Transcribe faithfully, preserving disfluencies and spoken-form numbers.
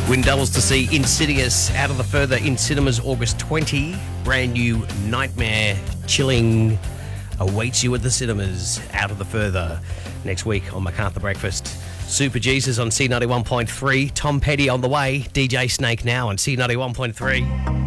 Win doubles to see Insidious Out of the Further in cinemas August twentieth. Brand new nightmare chilling awaits you at the cinemas. Out of the Further next week on MacArthur Breakfast. Super Jesus on C ninety-one point three. Tom Petty on the way. D J Snake now on C ninety-one point three.